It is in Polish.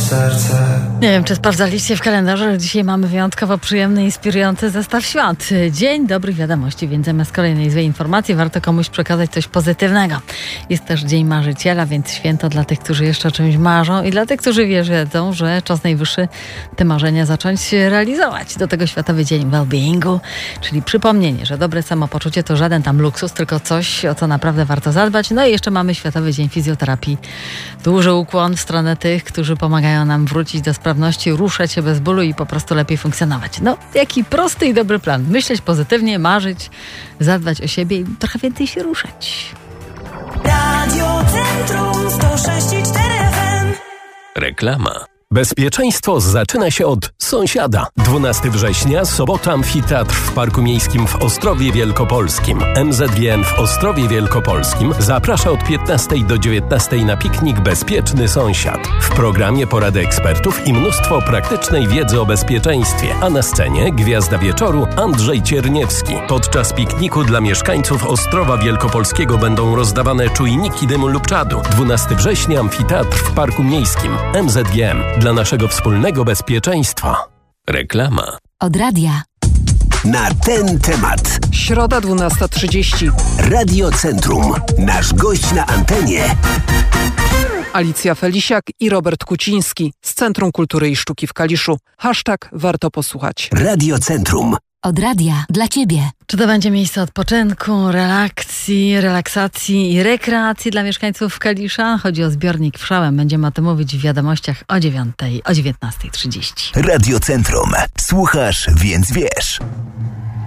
serce. Nie wiem, czy sprawdzaliście w kalendarzu, ale dzisiaj mamy wyjątkowo przyjemny, inspirujący zestaw świąt. Dzień dobrych wiadomości, więc zamiast kolejnej złej informacji warto komuś przekazać coś pozytywnego. Jest też Dzień Marzyciela, więc święto dla tych, którzy jeszcze o czymś marzą i dla tych, którzy wiedzą, że czas najwyższy te marzenia zacząć realizować. Do tego Światowy Dzień Wellbeingu, czyli przypomnienie, że dobre samopoczucie to żaden tam luksus, tylko coś, o co naprawdę warto zadbać. No i jeszcze mamy Światowy Dzień Fizjoterapii. Duży ukłon w stronę tych, którzy pomagają nam wrócić do sprawności, ruszać się bez bólu i po prostu lepiej funkcjonować. No, jaki prosty i dobry plan. Myśleć pozytywnie, marzyć, zadbać o siebie i trochę więcej się ruszać. Radio Centrum 106,4 FM. Reklama. Bezpieczeństwo zaczyna się od sąsiada. 12 września, sobota, amfiteatr w Parku Miejskim w Ostrowie Wielkopolskim. MZGN w Ostrowie Wielkopolskim zaprasza od 15 do 19 na piknik Bezpieczny Sąsiad. W programie porady ekspertów i mnóstwo praktycznej wiedzy o bezpieczeństwie. A na scenie gwiazda wieczoru Andrzej Cierniewski. Podczas pikniku dla mieszkańców Ostrowa Wielkopolskiego będą rozdawane czujniki dymu lub czadu. 12 września, amfiteatr w Parku Miejskim. MZGN. Dla naszego wspólnego bezpieczeństwa. Reklama. Od radia. Na ten temat. Środa 12:30. Radio Centrum. Nasz gość na antenie. Alicja Felisiak i Robert Kuciński z Centrum Kultury i Sztuki w Kaliszu. #warto posłuchać. Radio Centrum. Od radia dla Ciebie. Czy to będzie miejsce odpoczynku, relaksacji i rekreacji dla mieszkańców Kalisza? Chodzi o zbiornik w Szałem. Będziemy o tym mówić w wiadomościach o 19:30. Radio Centrum. Słuchasz, więc wiesz.